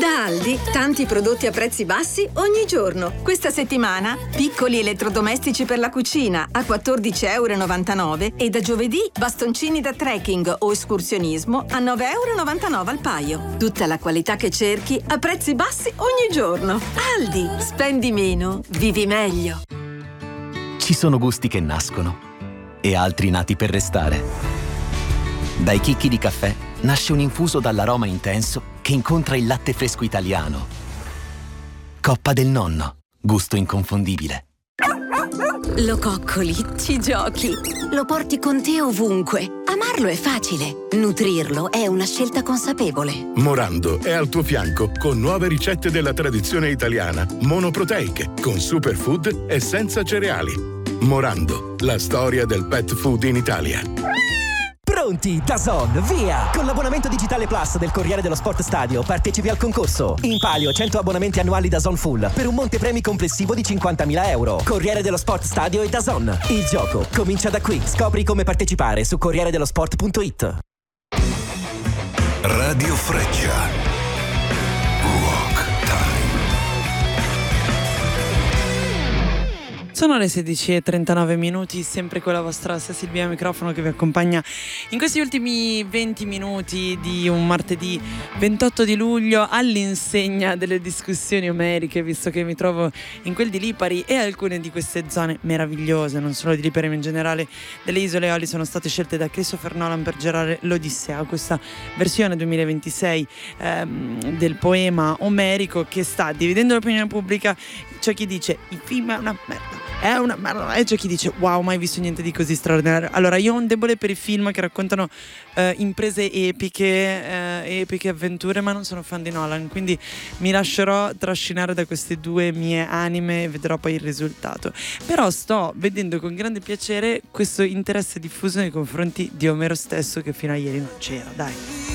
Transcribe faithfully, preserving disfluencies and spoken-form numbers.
Da Aldi, tanti prodotti a prezzi bassi ogni giorno. Questa settimana, piccoli elettrodomestici per la cucina a quattordici e novantanove euro e da giovedì bastoncini da trekking o escursionismo a nove e novantanove euro al paio. Tutta la qualità che cerchi a prezzi bassi ogni giorno. Aldi, spendi meno, vivi meglio. Ci sono gusti che nascono e altri nati per restare. Dai chicchi di caffè nasce un infuso dall'aroma intenso che incontra il latte fresco italiano. Coppa del Nonno, gusto inconfondibile. Lo coccoli, ci giochi, lo porti con te ovunque. Amarlo è facile, nutrirlo è una scelta consapevole. Morando è al tuo fianco con nuove ricette della tradizione italiana, monoproteiche, con superfood e senza cereali. Morando, la storia del pet food in Italia. Pronti, DAZN, via! Con l'abbonamento digitale Plus del Corriere dello Sport Stadio partecipi al concorso. In palio cento abbonamenti annuali DAZN Full per un monte premi complessivo di cinquantamila euro. Corriere dello Sport Stadio e DAZN. Il gioco comincia da qui. Scopri come partecipare su corriere dello sport punto it. Radio Freccia. Sono le sedici e trentanove minuti, sempre con la vostra Silvia Microfono che vi accompagna in questi ultimi venti minuti di un martedì ventotto di luglio all'insegna delle discussioni omeriche, visto che mi trovo in quel di Lipari e alcune di queste zone meravigliose, non solo di Lipari ma in generale delle isole Eolie, sono state scelte da Christopher Nolan per girare l'Odissea, questa versione duemilaventisei ehm, del poema omerico che sta dividendo l'opinione pubblica. C'è chi dice il film è una merda, è una merda, e c'è chi dice wow, mai visto niente di così straordinario. Allora, io ho un debole per i film che raccontano eh, imprese epiche, eh, epiche avventure, ma non sono fan di Nolan, quindi mi lascerò trascinare da queste due mie anime e vedrò poi il risultato. Però sto vedendo con grande piacere questo interesse diffuso nei confronti di Omero stesso che fino a ieri non c'era, dai.